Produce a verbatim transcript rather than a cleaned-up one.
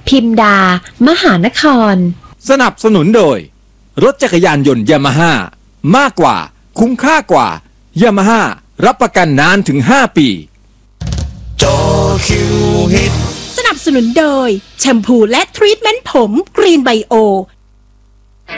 พิมดามหานครสนับสนุนโดยรถจักรยานยนต์ยามาฮ่ามากกว่าคุ้มค่ากว่ายามาฮ่ารับประกันนานถึงห้าปีจอคิวฮิตสนับสนุนโดยแชมพูและทรีทเมนต์ผมกรีนไบโอ